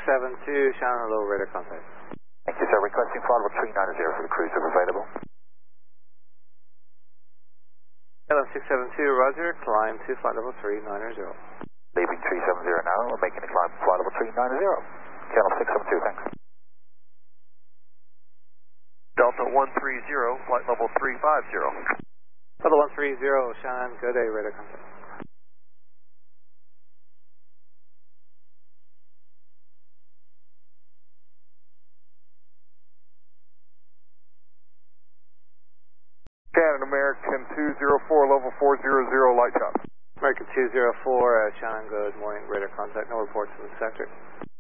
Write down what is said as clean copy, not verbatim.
672, Shannon, hello, radar contact. Thank you, sir. Requesting flight level 390 for the cruiser available. Hello, 672, roger, climb to flight level 390. Leaving 370 now, we're making a climb to flight level 390. Channel 672, thanks. Delta 130, flight level 350. Delta 130, Shannon, good day, radar contact. Shannon, American 204, level 400, light shot. American 204, Shannon, good morning, radar contact, no reports from the sector.